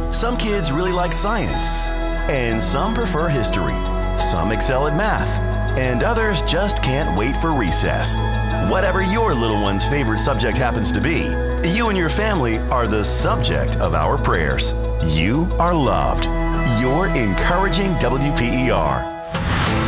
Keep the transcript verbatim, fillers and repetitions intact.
Some kids really like science, and some prefer history. Some excel at math, and others just can't wait for recess. Whatever your little one's favorite subject happens to be, you and your family are the subject of our prayers. You are loved. You're encouraging W P E R.